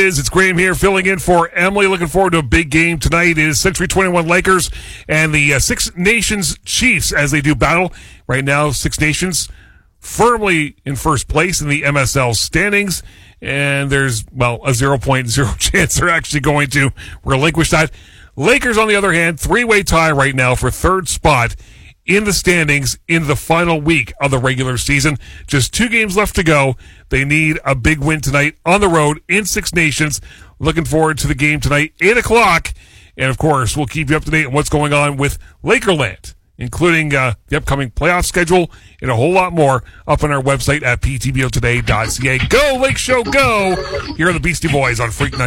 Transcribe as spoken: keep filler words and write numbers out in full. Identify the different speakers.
Speaker 1: is. It's Graham here filling in for Emily. Looking forward to a big game tonight. It is Century twenty-one Lakers and the uh, Six Nations Chiefs as they do battle. Right now, Six Nations firmly in first place in the M S L standings. And there's, well, a zero point zero chance they're actually going to relinquish that. Lakers, on the other hand, three-way tie right now for third spot in the standings in the final week of the regular season. Just two games left to go. They need a big win tonight on the road in Six Nations. Looking forward to the game tonight, eight o'clock. And, of course, we'll keep you up to date on what's going on with Lakerland, including uh, the upcoming playoff schedule and a whole lot more up on our website at p t b o today dot c a. Go, Lake Show, go! Here are the Beastie Boys on Freak night.